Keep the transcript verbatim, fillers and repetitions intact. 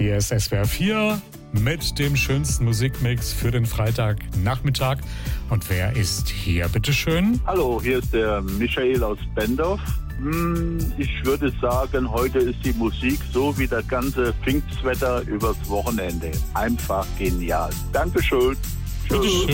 Hier ist S W R vier mit dem schönsten Musikmix für den Freitagnachmittag. Und wer ist hier, bitteschön? Hallo, hier ist der Michael aus Bendorf. Hm, ich würde sagen, heute ist die Musik so wie das ganze Pfingstwetter übers Wochenende. Einfach genial. Dankeschön. Tschüss.